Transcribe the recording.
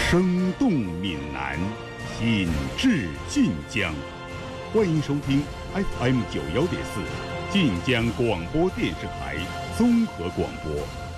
生动闽南，品质晋江。欢迎收听 FM 91.4晋江广播电视台综合广播。